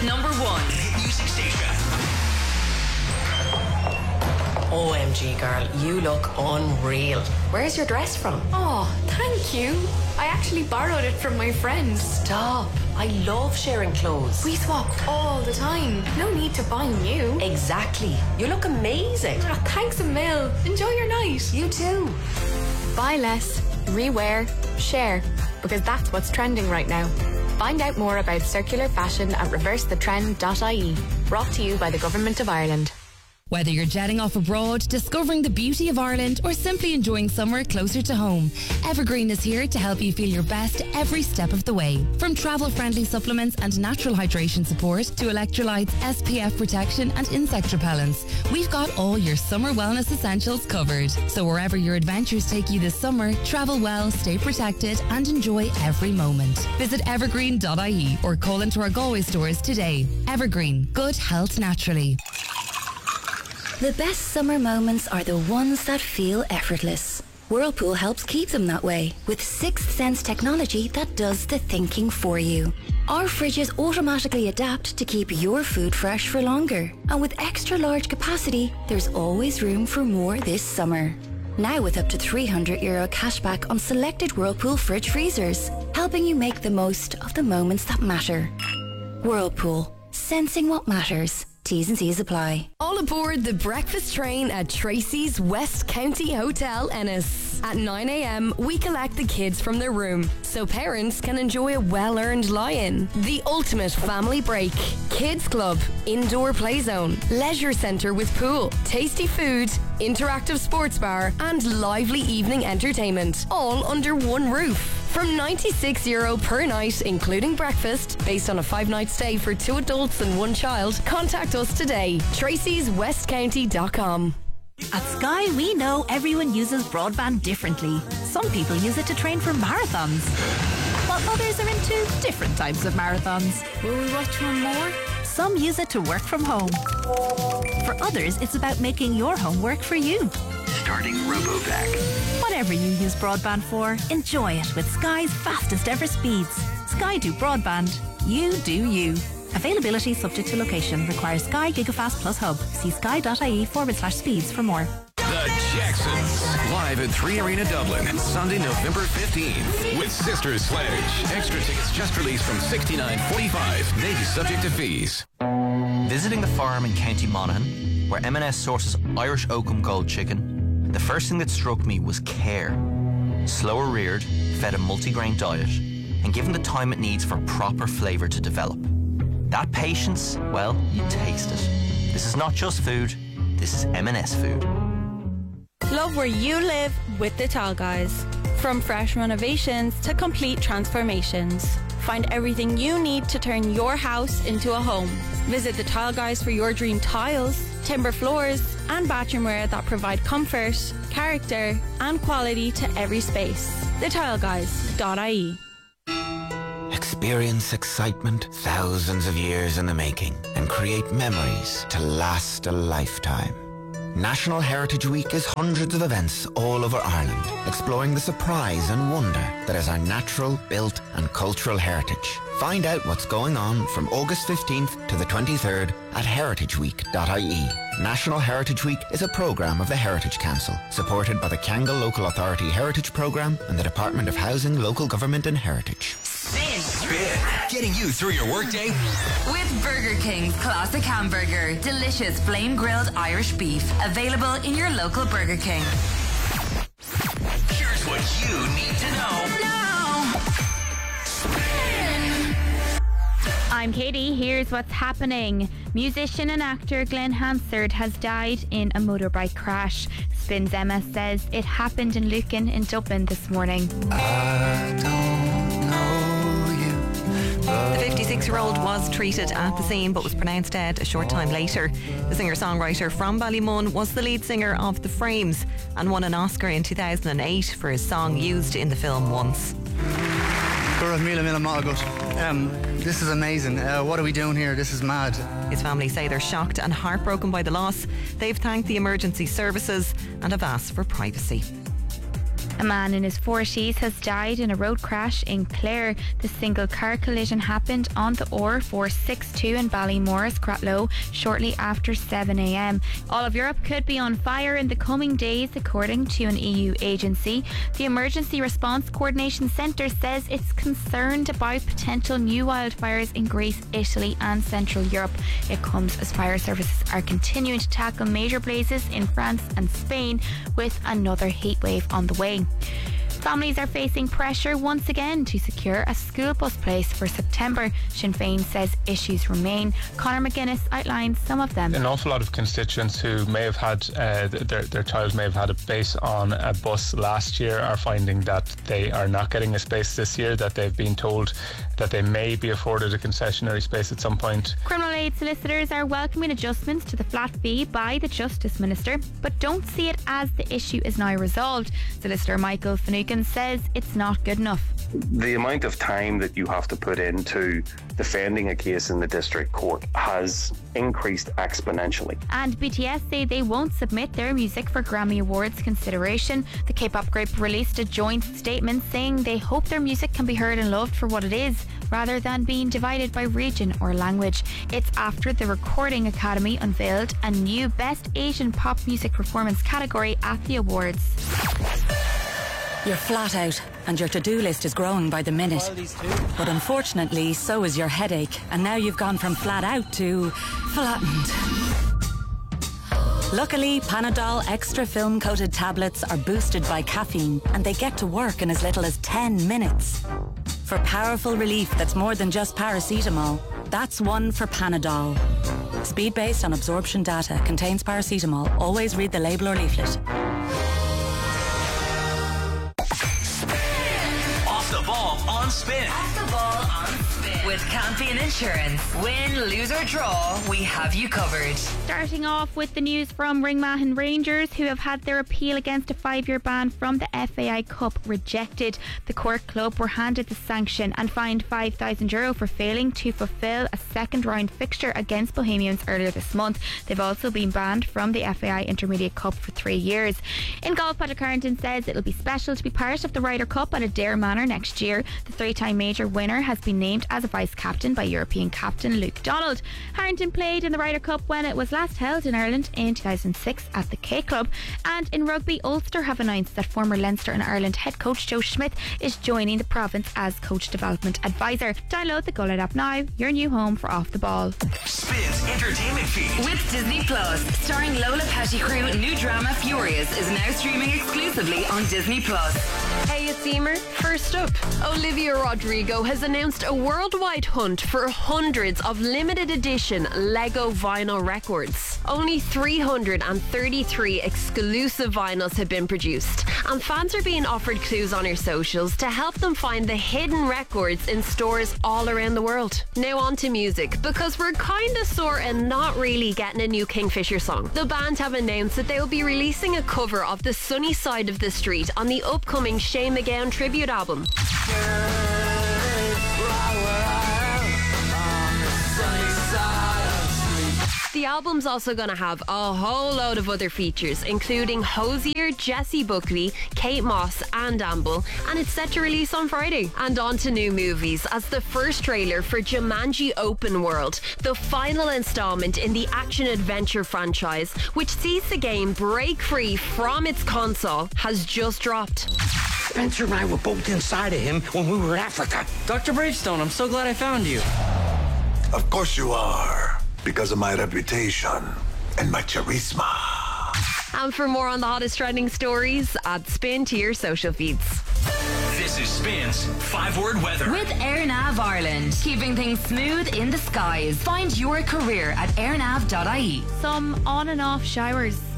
number one hit music station. OMG, girl, you look unreal. Where's your dress from? Oh, thank you. I actually borrowed it from my friend. Stop. I love sharing clothes. We swap all the time. No need to buy new. Exactly. You look amazing. Oh, thanks a mil. Enjoy your night. You too. Buy less, rewear, share, because that's what's trending right now. Find out more about circular fashion at reversethetrend.ie. Brought to you by the Government of Ireland. Whether you're jetting off abroad, discovering the beauty of Ireland, or simply enjoying summer closer to home, Evergreen is here to help you feel your best every step of the way. From travel-friendly supplements and natural hydration support to electrolytes, SPF protection and insect repellents, we've got all your summer wellness essentials covered. So wherever your adventures take you this summer, travel well, stay protected and enjoy every moment. Visit evergreen.ie or call into our Galway stores today. Evergreen, good health naturally. The best summer moments are the ones that feel effortless. Whirlpool helps keep them that way with Sixth Sense technology that does the thinking for you. Our fridges automatically adapt to keep your food fresh for longer. And with extra large capacity, there's always room for more this summer. Now with up to €300 cashback on selected Whirlpool fridge freezers, helping you make the most of the moments that matter. Whirlpool, sensing what matters. T's and C's apply. All aboard the breakfast train at Tracy's West County Hotel, Ennis. At 9 a.m, we collect the kids from their room so parents can enjoy a well-earned lie-in. The ultimate family break. Kids club, indoor play zone, leisure centre with pool, tasty food, interactive sports bar and lively evening entertainment. All under one roof. From €96 per night, including breakfast, based on a 5-night stay for 2 adults and 1 child, contact us today. Tracy'sWestCounty.com. At Sky, we know everyone uses broadband differently. Some people use it to train for marathons, while others are into different types of marathons. Will we watch one more? Some use it to work from home. For others, it's about making your home work for you. Starting RoboVac. Whatever you use broadband for, enjoy it with Sky's fastest ever speeds. Sky do broadband. You do you. Availability subject to location. Requires Sky Gigafast Plus Hub. See sky.ie/speeds for more. The Jacksons, live at 3 Arena Dublin, Sunday, November 15th, with Sisters Sledge. Extra tickets just released from $69.45, maybe subject to fees. Visiting the farm in County Monaghan, where M&S sources Irish Oakham Gold chicken, the first thing that struck me was care. Slower reared, fed a multigrain diet, and given the time it needs for proper flavour to develop. That patience, well, you taste it. This is not just food, this is M&S food. Love where you live with the Tall Guys. From fresh renovations to complete transformations. Find everything you need to turn your house into a home. Visit the Tile Guys for your dream tiles, timber floors and bathroomware that provide comfort, character and quality to every space. TheTileGuys.ie. Experience excitement thousands of years in the making and create memories to last a lifetime. National Heritage Week is hundreds of events all over Ireland, exploring the surprise and wonder that is our natural, built and cultural heritage. Find out what's going on from August 15th to the 23rd at heritageweek.ie. National Heritage Week is a programme of the Heritage Council, supported by the Kyangle Local Authority Heritage Programme and the Department of Housing, Local Government and Heritage. Spin. Getting you through your workday. With Burger King's Classic Hamburger. Delicious flame grilled Irish beef. Available in your local Burger King. Here's what you need to know. Now. Spin. I'm Katie. Here's what's happening. Musician and actor Glenn Hansard has died in a motorbike crash. Spin's Emma says it happened in Lucan in Dublin this morning. I don't know you. The 56-year-old was treated at the scene but was pronounced dead a short time later. The singer-songwriter from Ballymun was the lead singer of The Frames and won an Oscar in 2008 for his song used in the film Once. This is amazing. What are we doing here? This is mad. His family say they're shocked and heartbroken by the loss. They've thanked the emergency services and have asked for privacy. A man in his 40s has died in a road crash in Clare. The single car collision happened on the R462 in Ballymores, Cratloe, shortly after 7 a.m. All of Europe could be on fire in the coming days, according to an EU agency. The Emergency Response Coordination Centre says it's concerned about potential new wildfires in Greece, Italy and Central Europe. It comes as fire services are continuing to tackle major blazes in France and Spain, with another heat wave on the way. Families are facing pressure once again to secure a school bus place for September. Sinn Féin says issues remain. Conor McGuinness outlines some of them. An awful lot of constituents who may have had their child may have had a space on a bus last year are finding that they are not getting a space this year, that they've been told that they may be afforded a concessionary space at some point. Criminal aid solicitors are welcoming adjustments to the flat fee by the Justice Minister, but don't see it as the issue is now resolved. Solicitor Michael Finucane says it's not good enough. The amount of time that you have to put into defending a case in the district court has increased exponentially. And BTS say they won't submit their music for Grammy Awards consideration. The K-pop group released a joint statement saying they hope their music can be heard and loved for what it is, rather than being divided by region or language. It's after the Recording Academy unveiled a new Best Asian Pop Music Performance category at the awards. You're flat out and your to-do list is growing by the minute. But unfortunately, so is your headache. And now you've gone from flat out to flattened. Luckily, Panadol Extra Film-Coated tablets are boosted by caffeine and they get to work in as little as 10 minutes. For powerful relief that's more than just paracetamol, that's one for Panadol. Speed based on absorption data, contains paracetamol. Always read the label or leaflet. The ball on spin. Off the ball on spin. With Campion Insurance. Win, lose or draw, we have you covered. Starting off with the news from Ringmahon Rangers, who have had their appeal against a 5-year ban from the FAI Cup rejected. The Cork club were handed the sanction and fined €5,000 for failing to fulfil a second round fixture against Bohemians earlier this month. They've also been banned from the FAI Intermediate Cup for 3 years. In golf, Patrick Harrington says it'll be special to be part of the Ryder Cup at Adare Manor next year. The 3-time major winner has been named as a vice-captain by European captain Luke Donald. Harrington played in the Ryder Cup when it was last held in Ireland in 2006 at the K Club. And in rugby, Ulster have announced that former Leinster and Ireland head coach Joe Schmidt is joining the province as coach development advisor. Download the Gullet app now, your new home for Off the Ball. Spins Entertainment Feed. With Disney Plus, starring Lola Pettigrew, new drama Furious is now streaming exclusively on Disney Plus. Hey, it's Emer. First up, Olivia Rodrigo has announced a worldwide hunt for hundreds of limited edition Lego vinyl records. Only 333 exclusive vinyls have been produced, and fans are being offered clues on her socials to help them find the hidden records in stores all around the world. Now on to music, because we're kinda sort and not really getting a new Kingfisher song. The band have announced that they will be releasing a cover of The Sunny Side of the Street on the upcoming Shane MacGowan tribute album. The album's also going to have a whole load of other features, including Hozier, Jessie Buckley, Kate Moss and Amble, and it's set to release on Friday. And on to new movies, as the first trailer for Jumanji Open World, the final installment in the action-adventure franchise, which sees the game break free from its console, has just dropped. Spencer and I were both inside of him when we were in Africa. Dr. Bravestone, I'm so glad I found you. Of course you are, because of my reputation and my charisma. And for more on the hottest trending stories, add Spin to your social feeds. This is Spin's 5-word weather. With AirNav Ireland, keeping things smooth in the skies. Find your career at airnav.ie. Some on and off showers